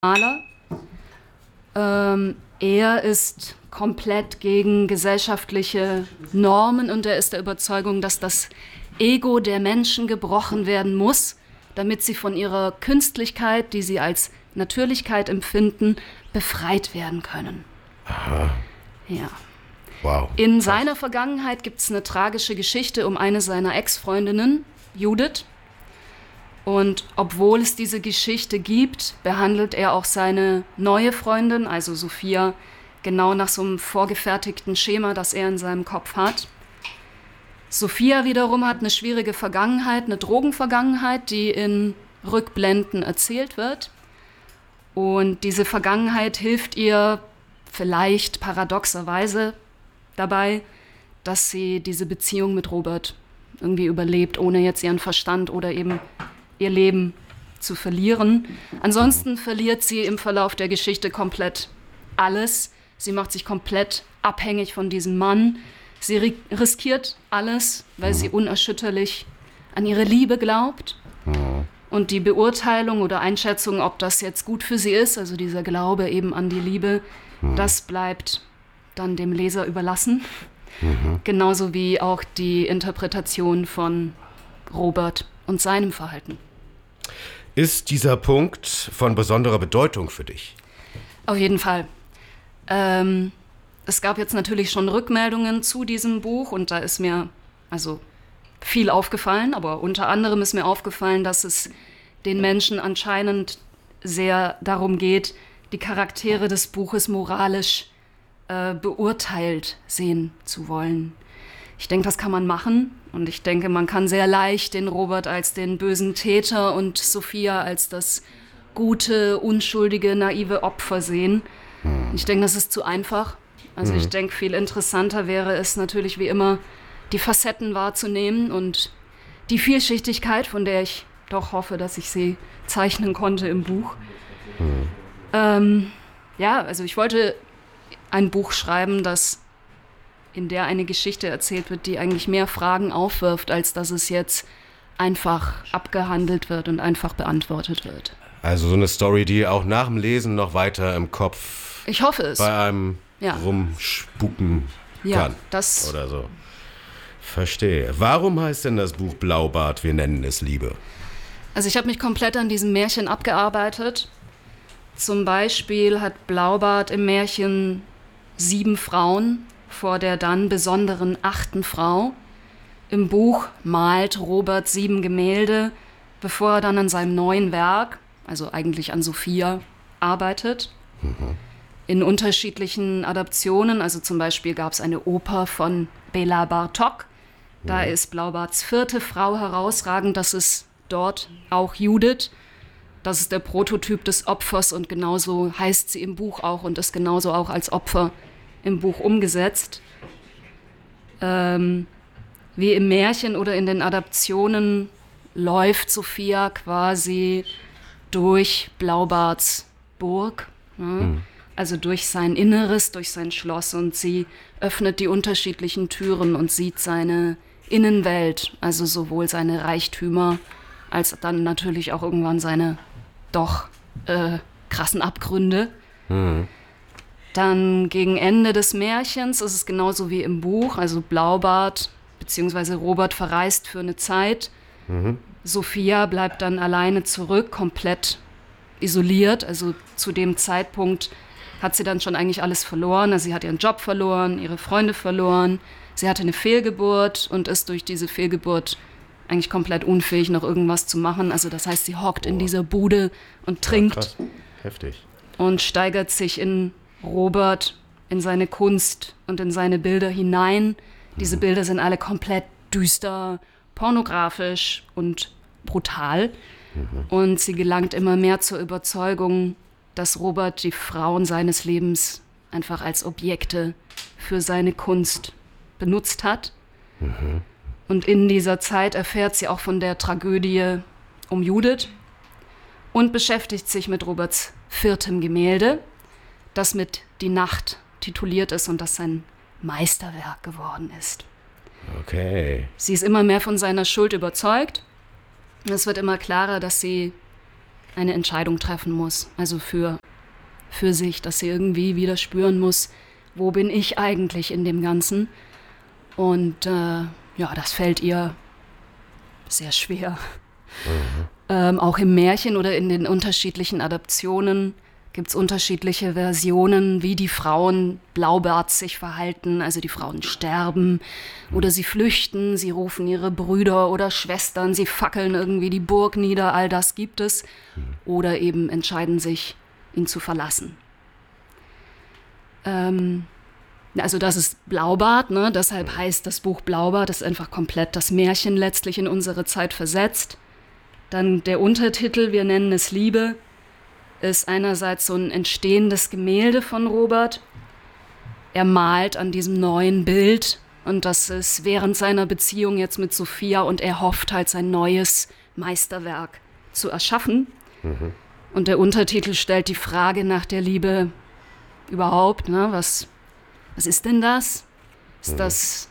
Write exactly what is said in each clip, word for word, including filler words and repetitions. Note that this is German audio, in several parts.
Maler. Ähm, er ist komplett gegen gesellschaftliche Normen und er ist der Überzeugung, dass das Ego der Menschen gebrochen werden muss, damit sie von ihrer Künstlichkeit, die sie als Natürlichkeit empfinden, befreit werden können. Aha. Ja. Wow. In Krass. seiner Vergangenheit gibt es eine tragische Geschichte um eine seiner Ex-Freundinnen, Judith. Und obwohl es diese Geschichte gibt, behandelt er auch seine neue Freundin, also Sophia, genau nach so einem vorgefertigten Schema, das er in seinem Kopf hat. Sophia wiederum hat eine schwierige Vergangenheit, eine Drogenvergangenheit, die in Rückblenden erzählt wird. Und diese Vergangenheit hilft ihr vielleicht paradoxerweise dabei, dass sie diese Beziehung mit Robert irgendwie überlebt, ohne jetzt ihren Verstand oder eben ihr Leben zu verlieren. Ansonsten verliert sie im Verlauf der Geschichte komplett alles. Sie macht sich komplett abhängig von diesem Mann. Sie ri- riskiert alles, weil mhm. sie unerschütterlich an ihre Liebe glaubt. Mhm. Und die Beurteilung oder Einschätzung, ob das jetzt gut für sie ist, also dieser Glaube eben an die Liebe, mhm. das bleibt dann dem Leser überlassen. Mhm. Genauso wie auch die Interpretation von Robert und seinem Verhalten. Ist dieser Punkt von besonderer Bedeutung für dich? Auf jeden Fall. Ähm, es gab jetzt natürlich schon Rückmeldungen zu diesem Buch und da ist mir also viel aufgefallen, aber unter anderem ist mir aufgefallen, dass es den Menschen anscheinend sehr darum geht, die Charaktere des Buches moralisch äh, beurteilt sehen zu wollen. Ich denke, das kann man machen und ich denke, man kann sehr leicht den Robert als den bösen Täter und Sophia als das gute, unschuldige, naive Opfer sehen. Hm. Ich denke, das ist zu einfach. Also hm. ich denke, viel interessanter wäre es natürlich wie immer, die Facetten wahrzunehmen und die Vielschichtigkeit, von der ich doch hoffe, dass ich sie zeichnen konnte im Buch. Hm. Ähm, ja, also ich wollte ein Buch schreiben, das in der eine Geschichte erzählt wird, die eigentlich mehr Fragen aufwirft, als dass es jetzt einfach abgehandelt wird und einfach beantwortet wird. Also so eine Story, die auch nach dem Lesen noch weiter im Kopf ich hoffe es. bei einem ja. rumspuken ja, kann das oder so. Verstehe. Warum heißt denn das Buch Blaubart, wir nennen es Liebe? Also ich habe mich komplett an diesem Märchen abgearbeitet. Zum Beispiel hat Blaubart im Märchen sieben Frauen vor der dann besonderen achten Frau. Im Buch malt Robert sieben Gemälde, bevor er dann an seinem neuen Werk, also eigentlich an Sophia, arbeitet. Mhm. In unterschiedlichen Adaptionen, also zum Beispiel gab es eine Oper von Bela Bartok. Da mhm. ist Blaubarts vierte Frau herausragend, das ist dort auch Judith. Das ist der Prototyp des Opfers und genauso heißt sie im Buch auch und ist genauso auch als Opfer im Buch umgesetzt. Ähm, wie im Märchen oder in den Adaptionen läuft Sophia quasi durch Blaubarts Burg, ja? mhm. also durch sein Inneres, durch sein Schloss und sie öffnet die unterschiedlichen Türen und sieht seine Innenwelt, also sowohl seine Reichtümer als dann natürlich auch irgendwann seine doch äh, krassen Abgründe. Mhm. Dann gegen Ende des Märchens ist es genauso wie im Buch, also Blaubart bzw. Robert verreist für eine Zeit. Mhm. Sophia bleibt dann alleine zurück, komplett isoliert. Also zu dem Zeitpunkt hat sie dann schon eigentlich alles verloren. Also sie hat ihren Job verloren, ihre Freunde verloren. Sie hatte eine Fehlgeburt und ist durch diese Fehlgeburt eigentlich komplett unfähig, noch irgendwas zu machen. Also das heißt, sie hockt oh. in dieser Bude und trinkt. Ja, krass. Heftig. Und steigert sich in Robert, in seine Kunst und in seine Bilder hinein. Diese mhm. Bilder sind alle komplett düster, pornografisch und brutal. Mhm. Und sie gelangt immer mehr zur Überzeugung, dass Robert die Frauen seines Lebens einfach als Objekte für seine Kunst benutzt hat. Mhm. Und in dieser Zeit erfährt sie auch von der Tragödie um Judith und beschäftigt sich mit Roberts viertem Gemälde, das mit Die Nacht tituliert ist und das sein Meisterwerk geworden ist. Okay. Sie ist immer mehr von seiner Schuld überzeugt. Es wird immer klarer, dass sie eine Entscheidung treffen muss. Also für, für sich, dass sie irgendwie wieder spüren muss, wo bin ich eigentlich in dem Ganzen. Und äh, ja, das fällt ihr sehr schwer. Mhm. Ähm, auch im Märchen oder in den unterschiedlichen Adaptionen gibt es unterschiedliche Versionen, wie die Frauen Blaubart sich verhalten. Also die Frauen sterben oder sie flüchten, sie rufen ihre Brüder oder Schwestern, sie fackeln irgendwie die Burg nieder, all das gibt es. Oder eben entscheiden sich, ihn zu verlassen. Ähm, also das ist Blaubart, ne? Deshalb heißt das Buch Blaubart, das ist einfach komplett das Märchen letztlich in unsere Zeit versetzt. Dann der Untertitel, wir nennen es Liebe, ist einerseits so ein entstehendes Gemälde von Robert. Er malt an diesem neuen Bild und das ist während seiner Beziehung jetzt mit Sophia und er hofft halt sein neues Meisterwerk zu erschaffen. Mhm. Und der Untertitel stellt die Frage nach der Liebe überhaupt, ne? Was, was ist denn das? Ist mhm. das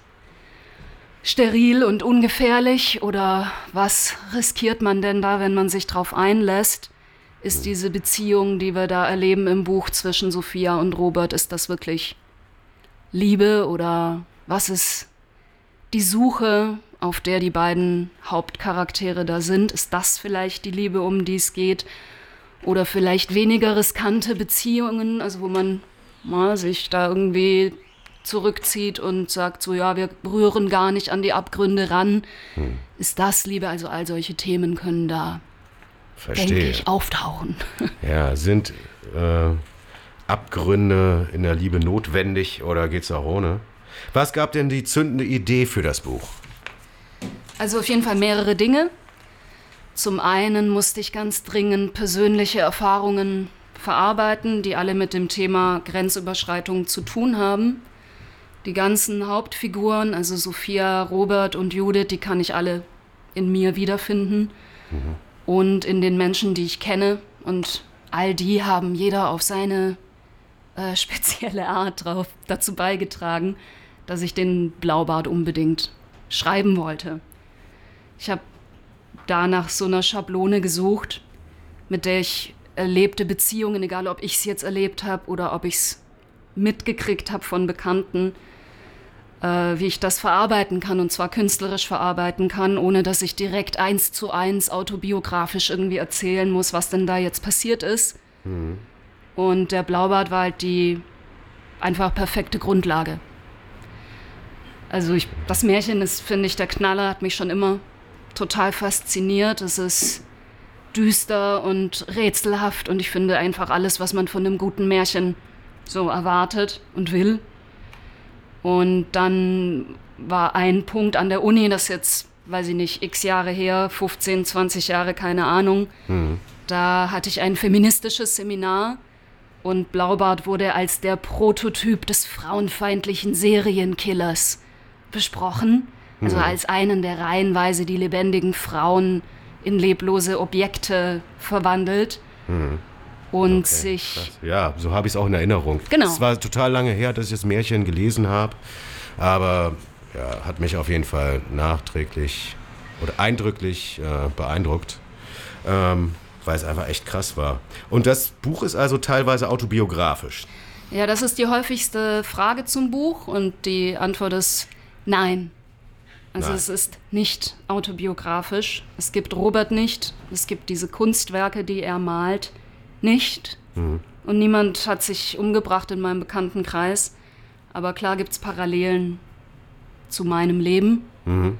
steril und ungefährlich oder was riskiert man denn da, wenn man sich drauf einlässt? Ist diese Beziehung, die wir da erleben im Buch zwischen Sophia und Robert, ist das wirklich Liebe oder was ist die Suche, auf der die beiden Hauptcharaktere da sind? Ist das vielleicht die Liebe, um die es geht? Oder vielleicht weniger riskante Beziehungen, also wo man na, sich da irgendwie zurückzieht und sagt so, ja, wir rühren gar nicht an die Abgründe ran. Hm. Ist das Liebe? Also all solche Themen können da Verstehe. denke ich, auftauchen. Ja, sind äh, Abgründe in der Liebe notwendig oder geht's auch ohne? Was gab denn die zündende Idee für das Buch? Also auf jeden Fall mehrere Dinge. Zum einen musste ich ganz dringend persönliche Erfahrungen verarbeiten, die alle mit dem Thema Grenzüberschreitung zu tun haben. Die ganzen Hauptfiguren, also Sophia, Robert und Judith, die kann ich alle in mir wiederfinden. Mhm. Und in den Menschen, die ich kenne. Und all die haben jeder auf seine äh, spezielle Art drauf, dazu beigetragen, dass ich den Blaubart unbedingt schreiben wollte. Ich habe da nach so einer Schablone gesucht, mit der ich erlebte Beziehungen, egal ob ich es jetzt erlebt habe oder ob ich es mitgekriegt habe von Bekannten, äh, wie ich das verarbeiten kann, und zwar künstlerisch verarbeiten kann, ohne dass ich direkt eins zu eins autobiografisch irgendwie erzählen muss, was denn da jetzt passiert ist. Mhm. Und der Blaubart war halt die einfach perfekte Grundlage. Also ich, das Märchen ist, finde ich, der Knaller, hat mich schon immer total fasziniert. Es ist düster und rätselhaft und ich finde einfach alles, was man von einem guten Märchen so erwartet und will. Und dann war ein Punkt an der Uni, das jetzt, weiß ich nicht, x Jahre her, fünfzehn, zwanzig Jahre, keine Ahnung. Mhm. Da hatte ich ein feministisches Seminar und Blaubart wurde als der Prototyp des frauenfeindlichen Serienkillers besprochen. Also mhm. als einen, der reihenweise die lebendigen Frauen in leblose Objekte verwandelt. Mhm. Und okay, sich... Krass. Ja, so habe ich es auch in Erinnerung. Genau. Es war total lange her, dass ich das Märchen gelesen habe, aber ja, hat mich auf jeden Fall nachträglich oder eindrücklich äh, beeindruckt, ähm, weil es einfach echt krass war. Und das Buch ist also teilweise autobiografisch. Ja, das ist die häufigste Frage zum Buch und die Antwort ist nein. Also nein. Es ist nicht autobiografisch. Es gibt Robert nicht. Es gibt diese Kunstwerke, die er malt, nicht. Mhm. Und niemand hat sich umgebracht in meinem Bekanntenkreis. Aber klar gibt es Parallelen zu meinem Leben. Mhm.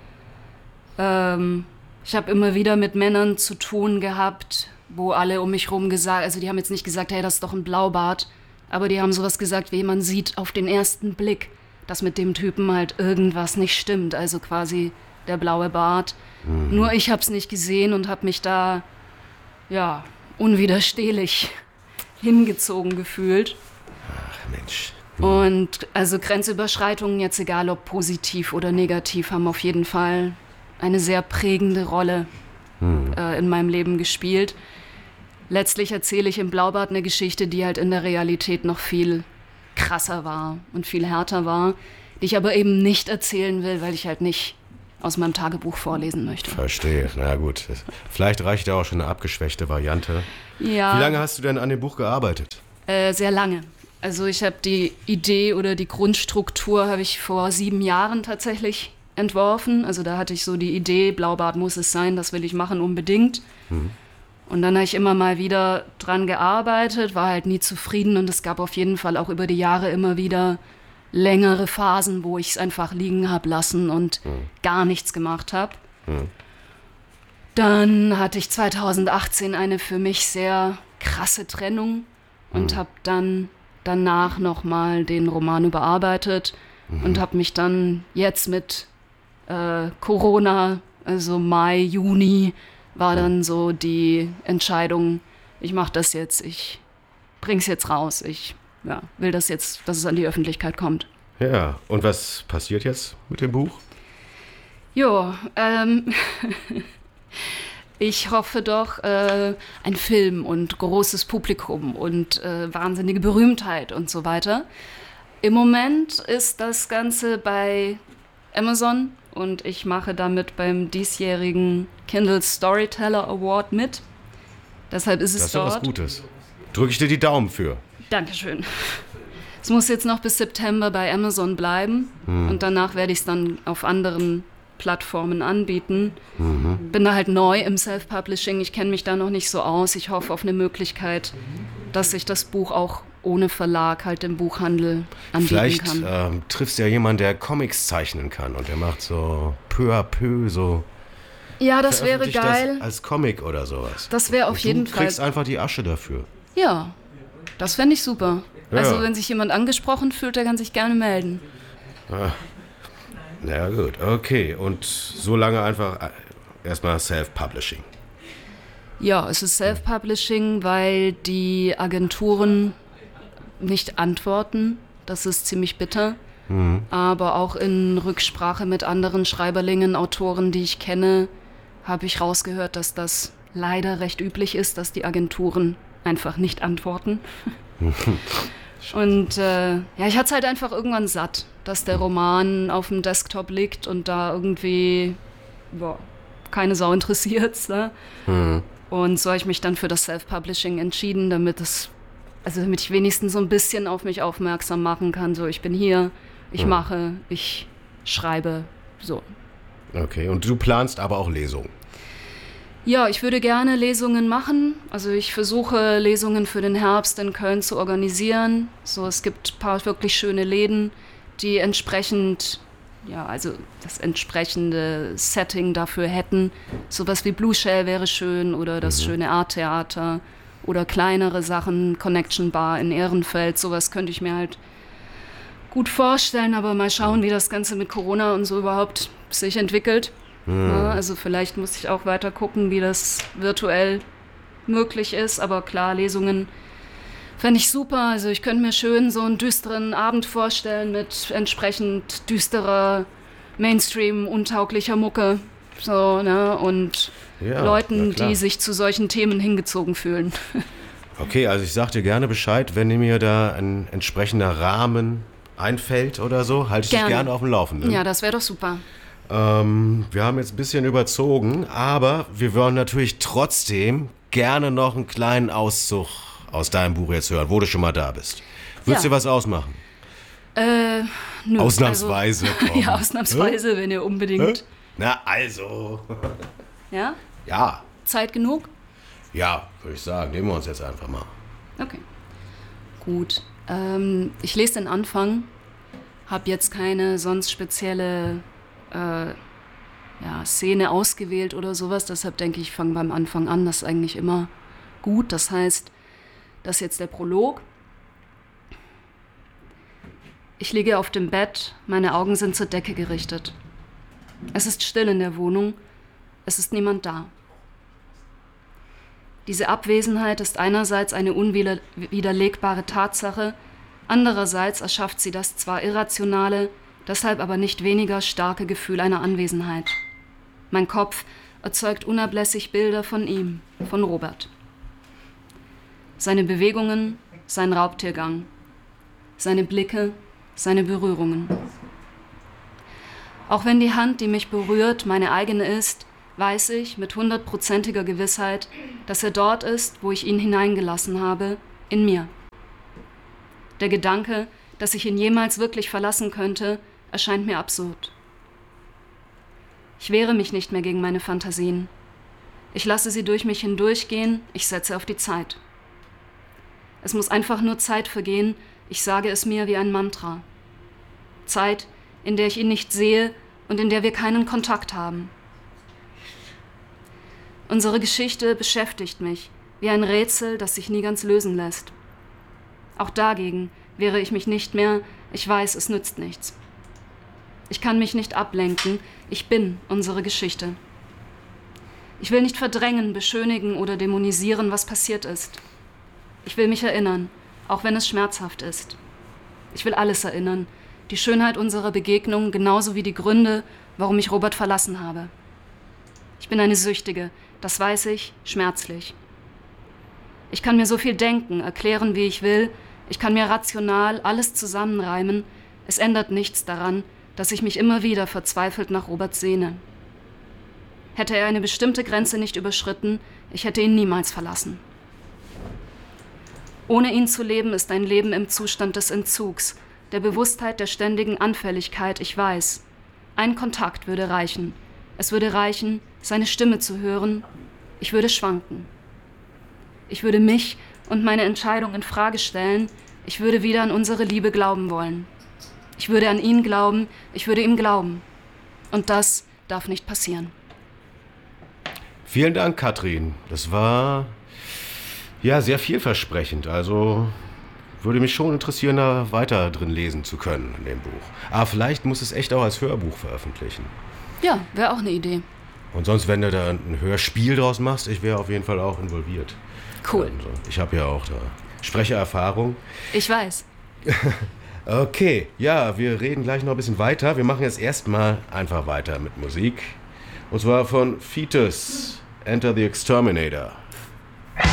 Ähm, ich habe immer wieder mit Männern zu tun gehabt, wo alle um mich herum gesagt, also die haben jetzt nicht gesagt, hey, das ist doch ein Blaubart, aber die haben sowas gesagt, wie man sieht auf den ersten Blick, dass mit dem Typen halt irgendwas nicht stimmt, also quasi der blaue Bart. Mhm. Nur ich habe es nicht gesehen und habe mich da, ja, unwiderstehlich hingezogen gefühlt. Ach Mensch. Mhm. Und also Grenzüberschreitungen, jetzt egal ob positiv oder negativ, haben auf jeden Fall eine sehr prägende Rolle mhm. äh, in meinem Leben gespielt. Letztlich erzähle ich im Blaubart eine Geschichte, die halt in der Realität noch viel krasser war und viel härter war, die ich aber eben nicht erzählen will, weil ich halt nicht aus meinem Tagebuch vorlesen möchte. Verstehe, na gut. Vielleicht reicht ja auch schon eine abgeschwächte Variante. Ja. Wie lange hast du denn an dem Buch gearbeitet? Äh, sehr lange. Also ich habe die Idee oder die Grundstruktur habe ich vor sieben Jahren tatsächlich entworfen. Also da hatte ich so die Idee, Blaubart muss es sein, das will ich machen unbedingt. Mhm. Und dann habe ich immer mal wieder dran gearbeitet, war halt nie zufrieden und es gab auf jeden Fall auch über die Jahre immer wieder längere Phasen, wo ich es einfach liegen habe lassen und mhm. gar nichts gemacht habe. Mhm. Dann hatte ich zweitausendachtzehn eine für mich sehr krasse Trennung und mhm. habe dann danach nochmal den Roman überarbeitet mhm. und habe mich dann jetzt mit äh, Corona, also Mai, Juni, war dann so die Entscheidung, ich mache das jetzt, ich bring's jetzt raus, ich ja, will das jetzt, dass es an die Öffentlichkeit kommt. Ja, und was passiert jetzt mit dem Buch? Jo, ähm, ich hoffe doch, äh, ein Film und großes Publikum und äh, wahnsinnige Berühmtheit und so weiter. Im Moment ist das Ganze bei Amazon und ich mache damit beim diesjährigen Kindle Storyteller Award mit. Deshalb ist es das ist doch dort. Was Gutes. Drücke ich dir die Daumen für. Dankeschön. Es muss jetzt noch bis September bei Amazon bleiben hm. und danach werde ich es dann auf anderen Plattformen anbieten. Mhm. Bin da halt neu im Self-Publishing, ich kenne mich da noch nicht so aus. Ich hoffe auf eine Möglichkeit, dass ich das Buch auch ohne Verlag halt im Buchhandel anbieten Vielleicht, kann. Vielleicht ähm, triffst du ja jemanden, der Comics zeichnen kann und der macht so peu à peu so. Ja, das wäre geil. Das als Comic oder sowas. Das wäre auf und jeden du Fall. Du kriegst einfach die Asche dafür. Ja, das fände ich super. Ja. Also wenn sich jemand angesprochen fühlt, der kann sich gerne melden. Ah. Na gut, okay. Und so lange einfach erstmal Self-Publishing. Ja, es ist Self-Publishing, weil die Agenturen nicht antworten. Das ist ziemlich bitter. Mhm. Aber auch in Rücksprache mit anderen Schreiberlingen, Autoren, die ich kenne, habe ich rausgehört, dass das leider recht üblich ist, dass die Agenturen einfach nicht antworten. Und äh, ja, ich hatte es halt einfach irgendwann satt, dass der Roman auf dem Desktop liegt und da irgendwie boah, keine Sau interessiert. Ne? Mhm. Und so habe ich mich dann für das Self-Publishing entschieden, damit es, also damit ich wenigstens so ein bisschen auf mich aufmerksam machen kann. So, ich bin hier, ich mhm. mache, ich schreibe, so. Okay, und du planst aber auch Lesungen? Ja, ich würde gerne Lesungen machen. Also ich versuche, Lesungen für den Herbst in Köln zu organisieren. So, es gibt ein paar wirklich schöne Läden, die entsprechend, ja, also das entsprechende Setting dafür hätten. Sowas wie Blue Shell wäre schön oder das mhm. schöne Art-Theater oder kleinere Sachen, Connection Bar in Ehrenfeld. Sowas könnte ich mir halt gut vorstellen, aber mal schauen, wie das Ganze mit Corona und so überhaupt sich entwickelt. Ja, also vielleicht muss ich auch weiter gucken, wie das virtuell möglich ist. Aber klar, Lesungen fände ich super. Also ich könnte mir schön so einen düsteren Abend vorstellen mit entsprechend düsterer, Mainstream-untauglicher Mucke. So, ne? Und ja, Leuten, die sich zu solchen Themen hingezogen fühlen. Okay, also ich sag dir gerne Bescheid, wenn mir da ein entsprechender Rahmen einfällt oder so, halte ich gerne. dich gerne auf dem Laufenden. Ja, das wäre doch super. Ähm, wir haben jetzt ein bisschen überzogen, aber wir wollen natürlich trotzdem gerne noch einen kleinen Auszug aus deinem Buch jetzt hören, wo du schon mal da bist. Würdest ja. dir was ausmachen? Äh, nö. Ausnahmsweise. Also, ja, ausnahmsweise, wenn ihr unbedingt. Hä? Na, also. Ja? Ja. Zeit genug? Ja, würde ich sagen. Nehmen wir uns jetzt einfach mal. Okay. Gut. Ähm, ich lese den Anfang. Hab jetzt keine sonst spezielle Äh, ja, Szene ausgewählt oder sowas. Deshalb denke ich, ich fange beim Anfang an. Das ist eigentlich immer gut. Das heißt, das ist jetzt der Prolog. Ich liege auf dem Bett, meine Augen sind zur Decke gerichtet. Es ist still in der Wohnung. Es ist niemand da. Diese Abwesenheit ist einerseits eine unwiderlegbare Tatsache, andererseits erschafft sie das zwar irrationale, deshalb aber nicht weniger starke Gefühl einer Anwesenheit. Mein Kopf erzeugt unablässig Bilder von ihm, von Robert. Seine Bewegungen, sein Raubtiergang, seine Blicke, seine Berührungen. Auch wenn die Hand, die mich berührt, meine eigene ist, weiß ich mit hundertprozentiger Gewissheit, dass er dort ist, wo ich ihn hineingelassen habe, in mir. Der Gedanke, dass ich ihn jemals wirklich verlassen könnte, erscheint mir absurd. Ich wehre mich nicht mehr gegen meine Fantasien. Ich lasse sie durch mich hindurchgehen, ich setze auf die Zeit. Es muss einfach nur Zeit vergehen, ich sage es mir wie ein Mantra. Zeit, in der ich ihn nicht sehe und in der wir keinen Kontakt haben. Unsere Geschichte beschäftigt mich, wie ein Rätsel, das sich nie ganz lösen lässt. Auch dagegen wehre ich mich nicht mehr, ich weiß, es nützt nichts. Ich kann mich nicht ablenken, ich bin unsere Geschichte. Ich will nicht verdrängen, beschönigen oder dämonisieren, was passiert ist. Ich will mich erinnern, auch wenn es schmerzhaft ist. Ich will alles erinnern, die Schönheit unserer Begegnung genauso wie die Gründe, warum ich Robert verlassen habe. Ich bin eine Süchtige, das weiß ich, schmerzlich. Ich kann mir so viel denken, erklären, wie ich will, ich kann mir rational alles zusammenreimen, es ändert nichts daran, dass ich mich immer wieder verzweifelt nach Robert sehne. Hätte er eine bestimmte Grenze nicht überschritten, ich hätte ihn niemals verlassen. Ohne ihn zu leben, ist ein Leben im Zustand des Entzugs, der Bewusstheit der ständigen Anfälligkeit, ich weiß. Ein Kontakt würde reichen. Es würde reichen, seine Stimme zu hören. Ich würde schwanken. Ich würde mich und meine Entscheidung in Frage stellen. Ich würde wieder an unsere Liebe glauben wollen. Ich würde an ihn glauben, ich würde ihm glauben. Und das darf nicht passieren. Vielen Dank, Katrin. Das war ja sehr vielversprechend. Also würde mich schon interessieren, da weiter drin lesen zu können in dem Buch. Aber vielleicht muss es echt auch als Hörbuch veröffentlichen. Ja, wäre auch eine Idee. Und sonst, wenn du da ein Hörspiel draus machst, ich wäre auf jeden Fall auch involviert. Cool. Also, ich habe ja auch da Sprechererfahrung. Ich weiß. Okay, ja, wir reden gleich noch ein bisschen weiter. Wir machen jetzt erstmal einfach weiter mit Musik. Und zwar von Fetus, Enter the Exterminator.